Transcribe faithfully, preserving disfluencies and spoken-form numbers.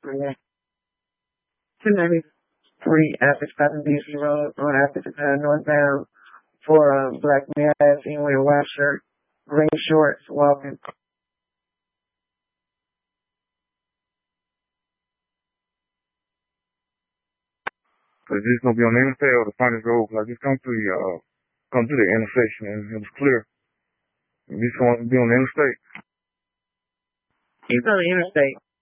Okay. two ninety-three Apex Cotton D C Road on Apex uh, northbound for a black man seen with a white shirt, green shorts, walking. Cause this gonna be on the interstate or the Furnace Road. Cause I just come through the uh, come through the intersection and it was clear. This gonna be on the interstate. He's on the interstate.